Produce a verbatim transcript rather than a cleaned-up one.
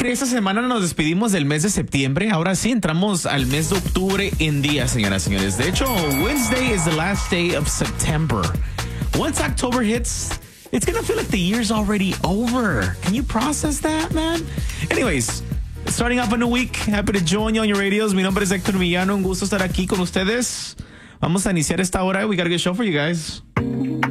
cree? Esta semana nos despedimos del mes de septiembre. Ahora sí entramos al mes de octubre en días, señoras y señores. De hecho, Wednesday is the last day of September. Once October hits, it's gonna feel like the year's already over. Can you process that, man? Anyways, starting off a new week. Happy to join you on your radios. Mi nombre es Héctor Villano. Un gusto estar aquí con ustedes. Vamos a iniciar esta hora. We got a good show for you guys.